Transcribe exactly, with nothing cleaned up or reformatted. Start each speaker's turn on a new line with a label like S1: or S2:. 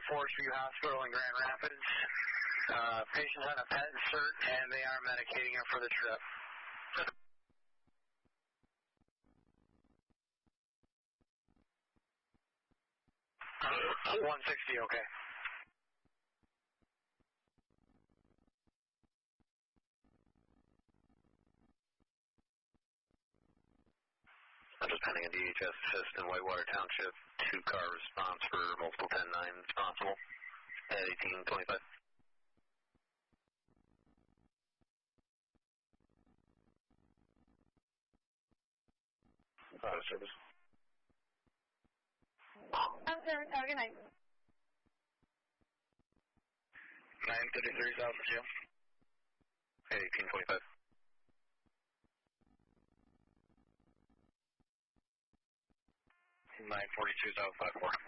S1: Forest View Hospital in Grand Rapids. Uh, patient's on a pet insert, and they are medicating her for the trip. one sixty, okay.
S2: I'm just pending a D H S assist in Whitewater Township. Two-car response for multiple ten nine responsible at eighteen twenty-five. Auto service.
S3: I'm service. Have a good night.
S1: nine thirty-three South Jim.
S2: At eighteen twenty-five.
S1: nine forty-two South five four.